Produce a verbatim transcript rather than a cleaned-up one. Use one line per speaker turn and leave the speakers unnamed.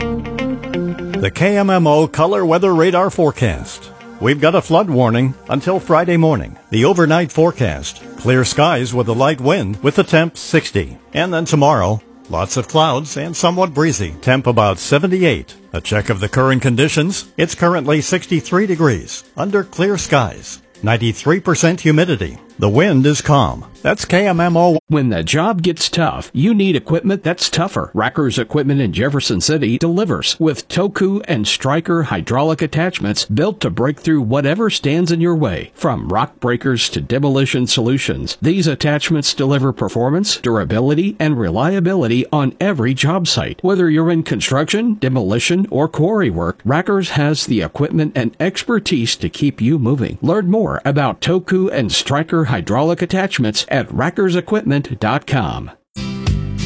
The K M M O Color Weather Radar Forecast. We've got a flood warning until Friday morning. The overnight forecast, clear skies with a light wind with the temp sixty. And then tomorrow, lots of clouds and somewhat breezy. Temp about seventy-eight. A check of the current conditions. It's currently sixty-three degrees under clear skies. ninety-three percent humidity. The wind is calm. That's K M M O.
When the job gets tough, you need equipment that's tougher. Racker's Equipment in Jefferson City delivers with Toku and Stryker hydraulic attachments built to break through whatever stands in your way. From rock breakers to demolition solutions, these attachments deliver performance, durability, and reliability on every job site. Whether you're in construction, demolition, or quarry work, Racker's has the equipment and expertise to keep you moving. Learn more about Toku and Stryker hydraulic attachments at rackers equipment dot com.